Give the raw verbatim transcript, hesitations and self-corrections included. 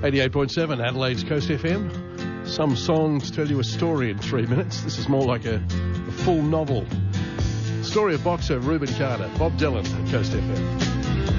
eighty-eight point seven Adelaide's Coast F M. Some songs tell you a story in three minutes. This is more like a, a full novel. Story of boxer Reuben Carter. Bob Dylan at Coast F M.